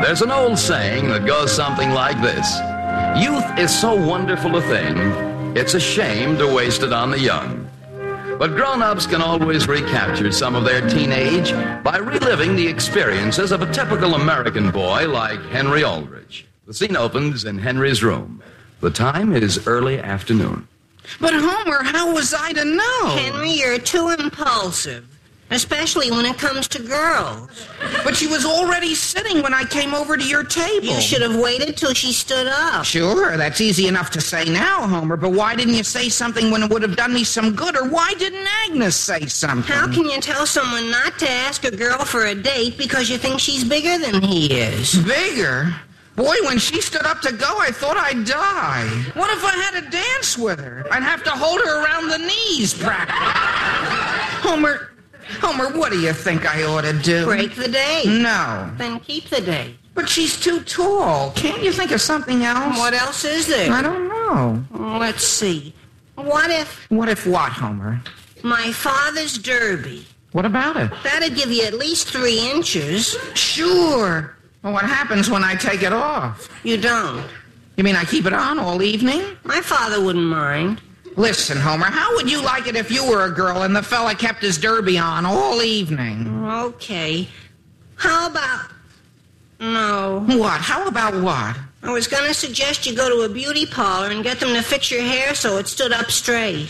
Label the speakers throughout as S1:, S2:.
S1: There's an old saying that goes something like this. Youth is so wonderful a thing, it's a shame to waste it on the young. But grown-ups can always recapture some of their teenage by reliving the experiences of a typical American boy like Henry Aldrich. The scene opens in Henry's room. The time is early afternoon.
S2: But, Homer, how was I to know?
S3: Henry, you're too impulsive, especially when it comes to girls.
S2: But she was already sitting when I came over to your table.
S3: You should have waited till she stood up.
S2: Sure, that's easy enough to say now, Homer, but why didn't you say something when it would have done me some good, or why didn't Agnes say something?
S3: How can you tell someone not to ask a girl for a date because you think she's bigger than he is?
S2: Bigger? Boy, when she stood up to go, I thought I'd die. What if I had to dance with her? I'd have to hold her around the knees, practically. Homer, what do you think I ought to do?
S3: Break the date.
S2: No.
S3: Then keep the date.
S2: But she's too tall. Can't you think of something else?
S3: What else is there?
S2: I don't know.
S3: Let's see. What if...
S2: What if what, Homer?
S3: My father's derby.
S2: What about it?
S3: That'd give you at least 3 inches.
S2: Sure. Well, what happens when I take it off?
S3: You don't.
S2: You mean I keep it on all evening?
S3: My father wouldn't mind.
S2: Listen, Homer, how would you like it if you were a girl and the fella kept his derby on all evening?
S3: Okay. How about... No.
S2: What? How about what?
S3: I was going to suggest you go to a beauty parlor and get them to fix your hair so it stood up straight.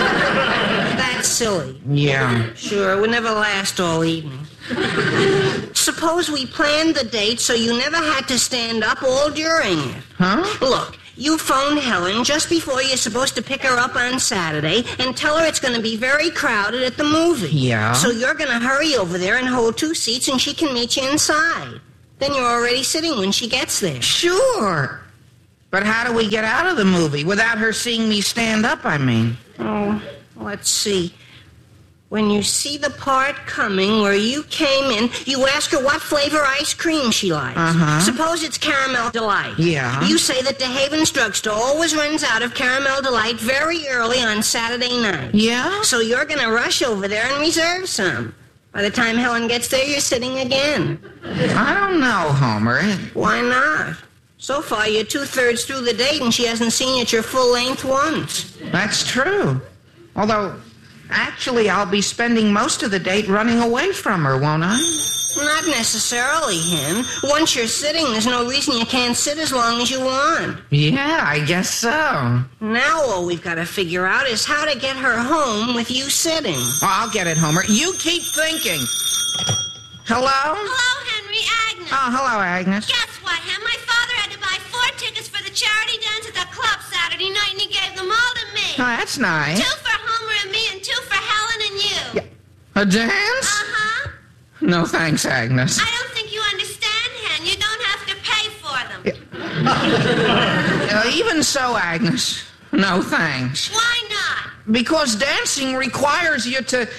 S3: That's silly.
S2: Yeah.
S3: Sure, it would never last all evening. Suppose we planned the date so you never had to stand up all during it.
S2: Huh?
S3: Look, you phone Helen just before you're supposed to pick her up on Saturday and tell her it's going to be very crowded at the movie.
S2: Yeah?
S3: So you're going to hurry over there and hold 2 seats and she can meet you inside. Then you're already sitting when she gets there.
S2: Sure. But how do we get out of the movie without her seeing me stand up, I mean?
S3: Oh, let's see. When you see the part coming where you came in, you ask her what flavor ice cream she likes.
S2: Uh-huh.
S3: Suppose it's Caramel Delight.
S2: Yeah.
S3: You say that DeHaven's drugstore always runs out of Caramel Delight very early on Saturday night.
S2: Yeah?
S3: So you're going to rush over there and reserve some. By the time Helen gets there, you're sitting again.
S2: I don't know, Homer.
S3: Why not? So far, you're 2/3 through the date and she hasn't seen you at your full length once.
S2: That's true. Although, actually, I'll be spending most of the date running away from her, won't I?
S3: Not necessarily, Hen. Once you're sitting, there's no reason you can't sit as long as you want.
S2: Yeah, I guess so.
S3: Now all we've got to figure out is how to get her home with you sitting.
S2: Oh, I'll get it, Homer. You keep thinking. Hello?
S4: Hello, Henry. Agnes.
S2: Oh, hello, Agnes.
S4: Guess what, Hen? My father had to buy 4 tickets for the charity dance at the club Saturday night, and he gave them all to me.
S2: Oh, that's nice.
S4: 2 for Homer and me, and 2 for Helen and you.
S2: Yeah. A dance?
S4: Uh-huh.
S2: No, thanks, Agnes.
S4: I don't think you understand, Hen. You don't have to pay for them.
S2: Even so, Agnes, no thanks.
S4: Why not?
S2: Because dancing requires you to...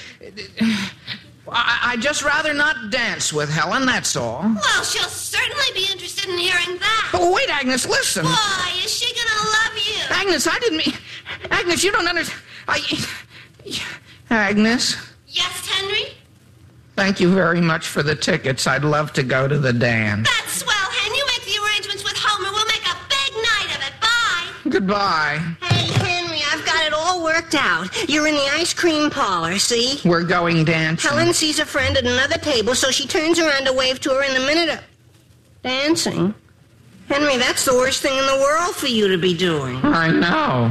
S2: I'd just rather not dance with Helen, that's all.
S4: Well, she'll certainly be interested in hearing that.
S2: But wait, Agnes, listen.
S4: Boy, is she gonna love you.
S2: Agnes, I didn't mean... Agnes, you don't understand... Agnes,
S4: Yes, Henry?
S2: thank you very much for the tickets. I'd love to go to the dance.
S4: That's swell, Hen. You make the arrangements with Homer. We'll make a big night of it. Bye.
S2: Goodbye.
S3: Hey, Henry, I've got it all worked out. You're in the ice cream parlor, see?
S2: We're going dancing.
S3: Helen sees a friend at another table, so she turns around to wave to her in the minute of... Dancing? Henry, that's the worst thing in the world for you to be doing.
S2: I know.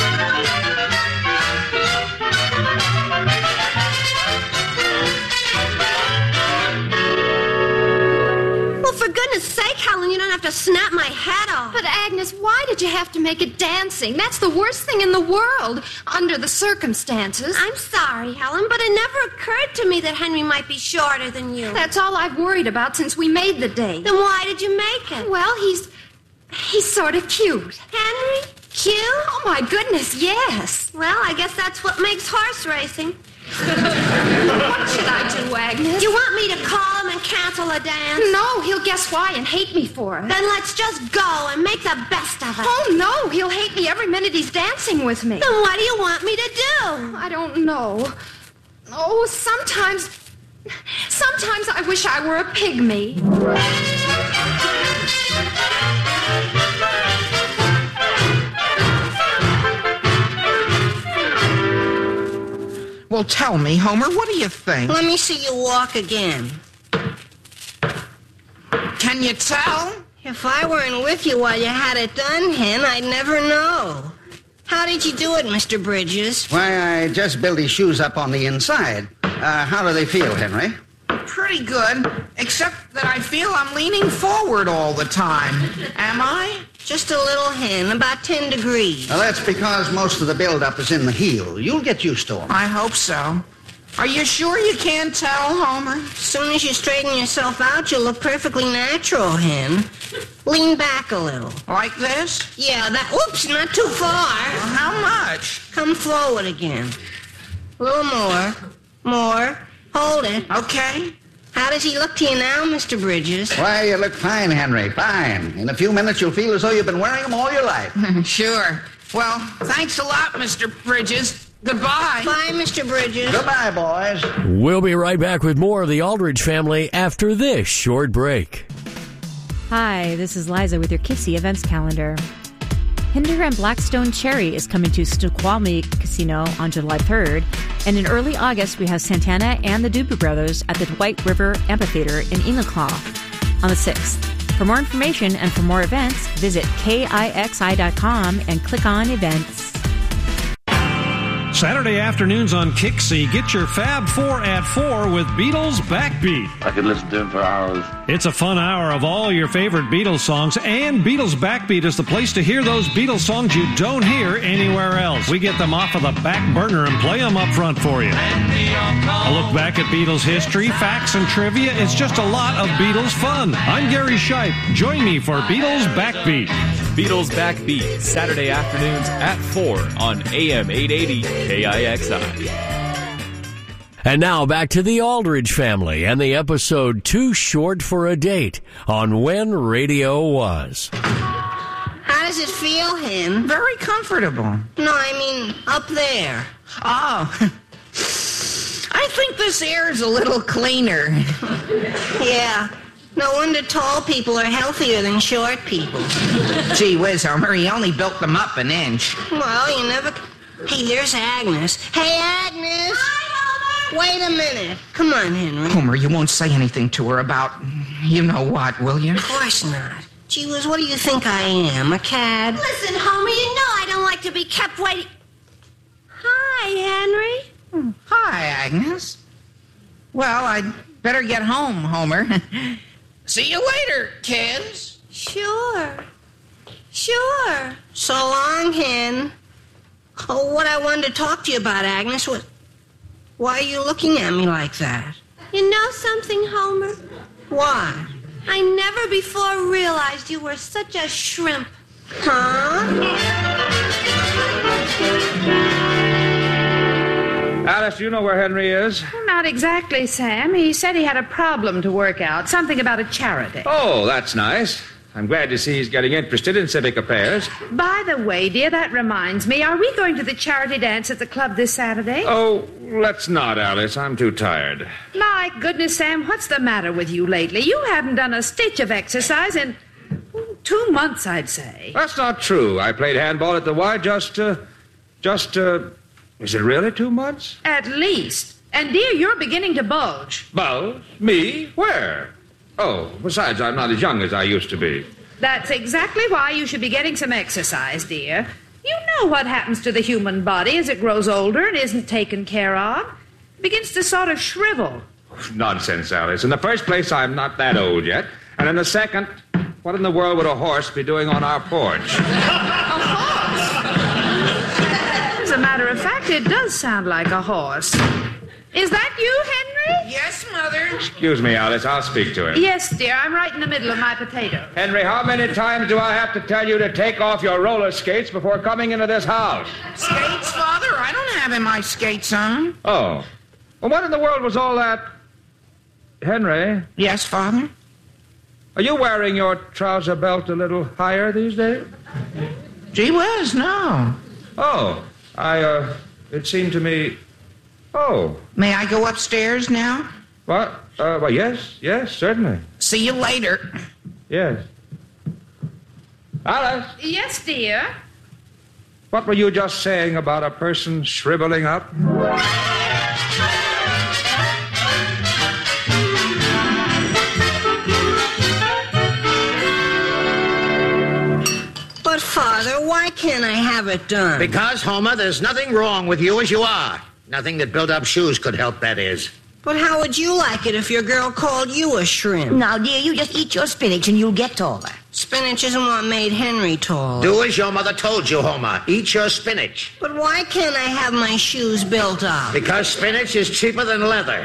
S4: Well, for goodness sake, Helen, you don't have to snap my head off.
S5: But Agnes, why did you have to make it dancing? That's the worst thing in the world, under the circumstances.
S4: I'm sorry, Helen, but it never occurred to me that Henry might be shorter than you.
S5: That's all I've worried about since we made the date.
S4: Then why did you make it?
S5: Well, he's sort of cute.
S4: Henry? Cute?
S5: Oh, my goodness, yes.
S4: Well, I guess that's what makes horse racing.
S5: What should I do, Agnes?
S4: You want me to call him and cancel a dance?
S5: No, he'll guess why and hate me for it.
S4: Then let's just go and make the best of it.
S5: Oh, no, he'll hate me every minute he's dancing with me.
S4: Then what do you want me to do?
S5: I don't know. Oh, sometimes I wish I were a pygmy.
S2: Well, tell me, Homer, what do you think?
S3: Let me see you walk again.
S2: Can you tell?
S3: If I weren't with you while you had it done, Hen, I'd never know. How did you do it, Mr. Bridges?
S6: Why, I just built his shoes up on the inside. How do they feel, Henry?
S2: Pretty good, except that I feel I'm leaning forward all the time. Am I?
S3: Just a little, Hen, about 10 degrees.
S6: Well, that's because most of the buildup is in the heel. You'll get used to them.
S2: I hope so. Are you sure you can't tell, Homer?
S3: As soon as you straighten yourself out, you'll look perfectly natural, Hen. Lean back a little.
S2: Like this?
S3: Yeah, that... Oops, not too far.
S2: How much?
S3: Come forward again. A little more. More. Hold it.
S2: Okay.
S3: How does he look to you now, Mr. Bridges?
S6: Why, you look fine, Henry, fine. In a few minutes, you'll feel as though you've been wearing them all your life.
S2: Sure. Well, thanks a lot, Mr. Bridges. Goodbye.
S3: Bye, Mr. Bridges.
S6: Goodbye, boys.
S7: We'll be right back with more of the Aldridge family after this short break.
S8: Hi, this is Liza with your Kissy events calendar. Hinder and Blackstone Cherry is coming to Snoqualmie Casino on July 3rd, and in early August we have Santana and the Doobie Brothers at the Dwight River Amphitheater in Enumclaw on the 6th. For more information and for more events, visit KIXI.com and click on Events.
S9: Saturday afternoons on Kixie, get your Fab 4 at 4 with Beatles Backbeat.
S10: I could listen to him for hours.
S9: It's a fun hour of all your favorite Beatles songs, and Beatles Backbeat is the place to hear those Beatles songs you don't hear anywhere else. We get them off of the back burner and play them up front for you. A look back at Beatles history, facts, and trivia. It's just a lot of Beatles fun. I'm Gary Shipe. Join me for Beatles Backbeat.
S11: Beatles Backbeat, Saturday afternoons at 4 on AM 880 KIXI.
S7: And now back to the Aldridge family and the episode Too Short for a Date on When Radio Was.
S3: How does it feel, Hen?
S2: Very comfortable.
S3: No, I mean up there.
S2: Oh. I think this air is a little cleaner.
S3: Yeah. No wonder tall people are healthier than short people.
S2: Gee whiz, Homer, he only built them up an inch.
S3: Well, you never... Hey, there's Agnes. Hey, Agnes!
S4: Hi, Homer!
S3: Wait a minute. Come on, Henry.
S2: Homer, you won't say anything to her about you know what, will you?
S3: Of course not. Gee whiz, what do you think I am, a cad?
S4: Listen, Homer, you know I don't like to be kept waiting. Hi, Henry.
S2: Hi, Agnes. Well, I'd better get home, Homer. See you later, kids.
S4: Sure.
S3: So long, Hen. Oh, what I wanted to talk to you about, Agnes, was... Why are you looking at me like that?
S4: You know something, Homer?
S3: Why?
S4: I never before realized you were such a shrimp.
S3: Huh?
S12: Alice, do you know where Henry is?
S13: Not exactly, Sam. He said he had a problem to work out, something about a charity.
S12: Oh, that's nice. I'm glad to see he's getting interested in civic affairs.
S13: By the way, dear, that reminds me, are we going to the charity dance at the club this Saturday?
S12: Oh, let's not, Alice. I'm too tired.
S13: My goodness, Sam, what's the matter with you lately? You haven't done a stitch of exercise in 2 months, I'd say.
S12: That's not true. I played handball at the Y just, is it really 2 months?
S13: At least. And, dear, you're beginning to bulge.
S12: Bulge? Me? Where? Oh, besides, I'm not as young as I used to be.
S13: That's exactly why you should be getting some exercise, dear. You know what happens to the human body as it grows older and isn't taken care of. It begins to sort of shrivel.
S12: Nonsense, Alice. In the first place, I'm not that old yet. And in the second, what in the world would a horse be doing on our porch?
S13: A horse? As a matter of fact, it does sound like a horse. Is that you, Henry?
S2: Yes, Mother.
S12: Excuse me, Alice. I'll speak to him.
S13: Yes, dear. I'm right in the middle of my potato.
S12: Henry, how many times do I have to tell you to take off your roller skates before coming into this house?
S2: Skates, Father? I don't have my skates on.
S12: Oh. Well, what in the world was all that... Henry?
S2: Yes, Father?
S12: Are you wearing your trouser belt a little higher these days?
S2: Gee whiz, no.
S12: Oh. It seemed to me... Oh.
S2: May I go upstairs now?
S12: What? Well, yes, certainly.
S2: See you later.
S12: Yes. Alice?
S13: Yes, dear?
S12: What were you just saying about a person shriveling up?
S3: can't I have it done?
S10: Because, Homer, there's nothing wrong with you as you are. Nothing that built-up shoes could help, that is.
S3: But how would you like it if your girl called you a shrimp?
S14: Now, dear, you just eat your spinach and you'll get taller.
S3: Spinach isn't what made Henry tall.
S10: Do as your mother told you, Homer. Eat your spinach.
S3: But why can't I have my shoes built up?
S10: Because spinach is cheaper than leather.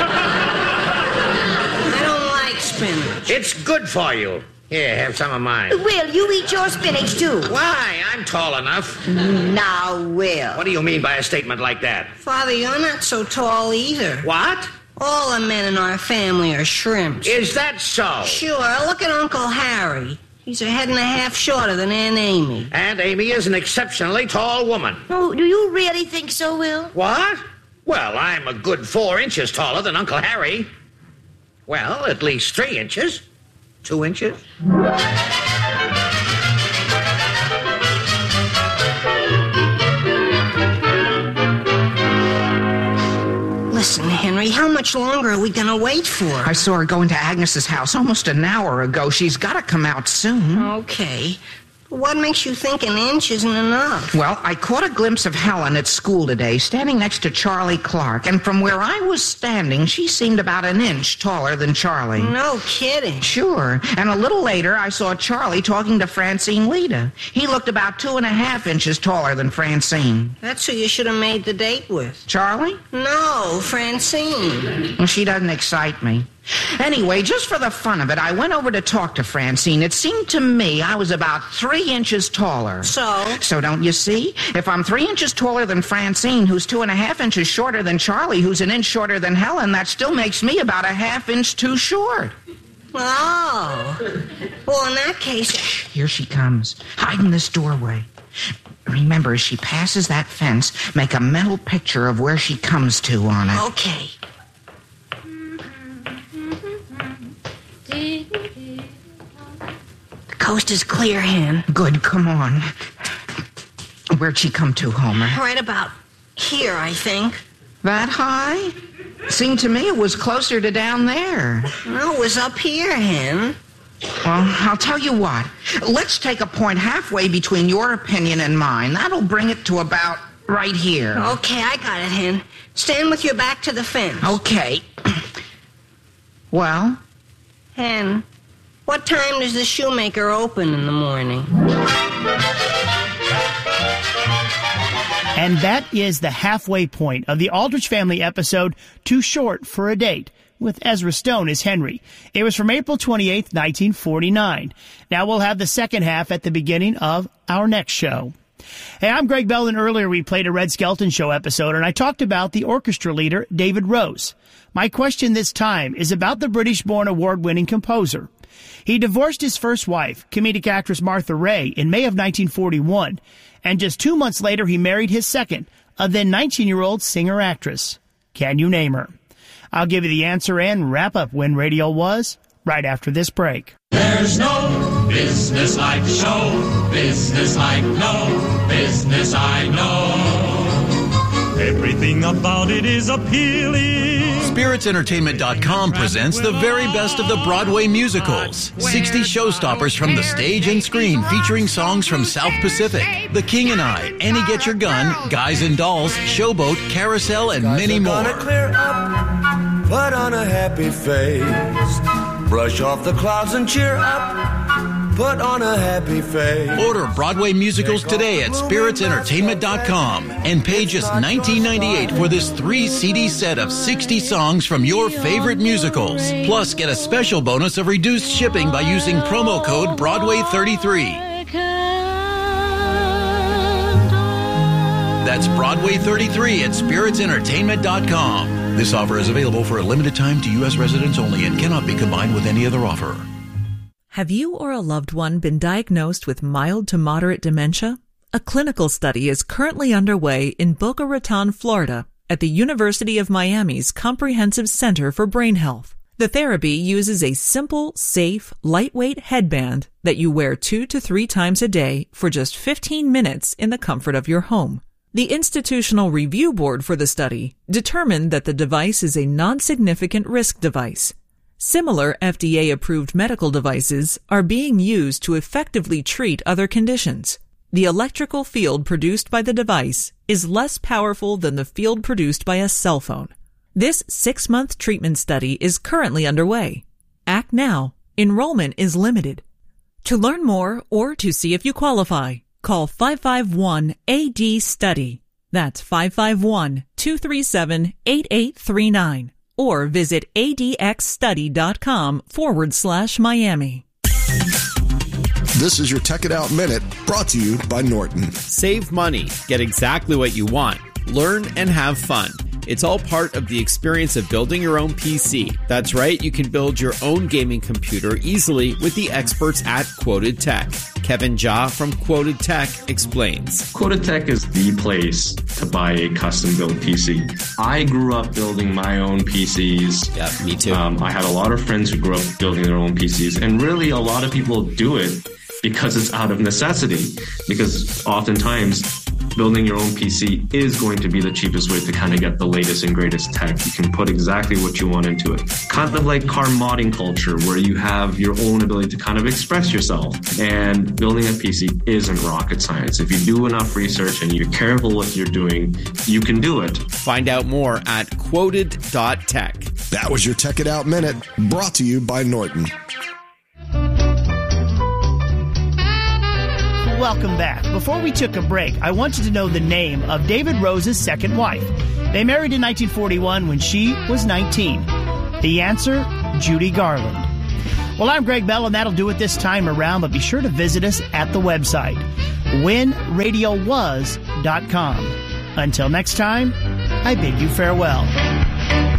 S3: I don't like spinach.
S10: It's good for you. Here, have some of mine.
S14: Will, you eat your spinach, too.
S10: Why? I'm tall enough.
S14: Now, Will.
S10: What do you mean by a statement like that?
S3: Father, you're not so tall either.
S10: What?
S3: All the men in our family are shrimps.
S10: Is that so?
S3: Sure. Look at Uncle Harry. He's a head and a half shorter than Aunt Amy.
S10: And Amy is an exceptionally tall woman.
S14: Oh, do you really think so, Will?
S10: What? Well, I'm a good 4 inches taller than Uncle Harry. Well, at least 3 inches. 2 inches.
S3: Listen, Henry, how much longer are we going to wait for?
S2: I saw her go into Agnes's house almost an hour ago. She's got to come out soon.
S3: Okay. What makes you think an inch isn't enough?
S2: Well, I caught a glimpse of Helen at school today, standing next to Charlie Clark, and from where I was standing, she seemed about an inch taller than Charlie.
S3: No kidding.
S2: Sure. And a little later, I saw Charlie talking to Francine Lita. He looked about 2.5 inches taller than Francine.
S3: That's who you should have made the date with.
S2: Charlie?
S3: No, Francine.
S2: Well, she doesn't excite me. Anyway, just for the fun of it, I went over to talk to Francine. It seemed to me I was about 3 inches taller. So don't you see? If I'm 3 inches taller than Francine, who's 2.5 inches shorter than Charlie, who's an inch shorter than Helen, that still makes me about a half inch too short.
S3: Oh. Well, in that case...
S2: Here she comes. Hide in this doorway. Remember, as she passes that fence, make a mental picture of where she comes to on it.
S3: Okay. The coast is clear, Hen.
S2: Good, come on. Where'd she come to, Homer?
S3: Right about here, I think.
S2: That high? Seemed to me it was closer to down there.
S3: No, it was up here, Hen.
S2: Well, I'll tell you what. Let's take a point halfway between your opinion and mine. That'll bring it to about right here.
S3: Okay, I got it, Hen. Stand with your back to the fence.
S2: Okay. Well?
S3: Hen, what time does the shoemaker open in the morning?
S15: And that is the halfway point of the Aldrich Family episode, Too Short for a Date, with Ezra Stone as Henry. It was from April 28th, 1949. Now we'll have the second half at the beginning of our next show. Hey, I'm Greg Belden. Earlier we played a Red Skelton Show episode, and I talked about the orchestra leader, David Rose. My question this time is about the British-born award-winning composer. He divorced his first wife, comedic actress Martha Ray, in May of 1941, and just 2 months later he married his second, a then 19-year-old singer-actress. Can you name her? I'll give you the answer and wrap up When Radio Was right after this break.
S16: There's no business like show, business like no business I know. Everything about it is appealing.
S17: SpiritsEntertainment.com presents the very best of the Broadway musicals. 60 showstoppers from the stage and screen featuring songs from South Pacific, The King and I, Annie Get Your Gun, Guys and Dolls, Showboat, Carousel, and many more.
S16: Clear up, put on a happy face, brush off the clouds and cheer up, put on a happy face.
S17: Order Broadway musicals today at SpiritsEntertainment.com and pay just $19.98 for this 3-CD set of 60 songs from your favorite musicals. Plus, get a special bonus of reduced shipping by using promo code Broadway33. That's Broadway33 at SpiritsEntertainment.com. This offer is available for a limited time to U.S. residents only and cannot be combined with any other offer.
S18: Have you or a loved one been diagnosed with mild to moderate dementia? A clinical study is currently underway in Boca Raton, Florida, at the University of Miami's Comprehensive Center for Brain Health. The therapy uses a simple, safe, lightweight headband that you wear 2 to 3 times a day for just 15 minutes in the comfort of your home. The Institutional Review Board for the study determined that the device is a non-significant risk device. Similar FDA-approved medical devices are being used to effectively treat other conditions. The electrical field produced by the device is less powerful than the field produced by a cell phone. This 6-month treatment study is currently underway. Act now. Enrollment is limited. To learn more or to see if you qualify, call 551-AD-STUDY. That's 551-237-8839. Or visit adxstudy.com/Miami.
S19: This is your Tech It Out Minute, brought to you by Norton.
S11: Save money, get exactly what you want, learn and have fun. It's all part of the experience of building your own PC. That's right, you can build your own gaming computer easily with the experts at Quoted Tech. Kevin Jha from Quoted Tech explains.
S20: Quoted Tech is the place to buy a custom-built PC. I grew up building my own PCs.
S11: Yeah, me too.
S20: I had a lot of friends who grew up building their own PCs, and really a lot of people do it because it's out of necessity. Because oftentimes, building your own PC is going to be the cheapest way to kind of get the latest and greatest tech. You can put exactly what you want into it. Kind of like car modding culture, where you have your own ability to kind of express yourself. And building a PC isn't rocket science. If you do enough research and you're careful what you're doing, you can do it.
S11: Find out more at quoted.tech.
S19: That was your Tech It Out Minute, brought to you by Norton.
S15: Welcome back. Before we took a break, I wanted to know the name of David Rose's second wife. They married in 1941 when she was 19. The answer, Judy Garland. Well, I'm Greg Bell, and that'll do it this time around, but be sure to visit us at the website, whenradiowas.com. Until next time, I bid you farewell.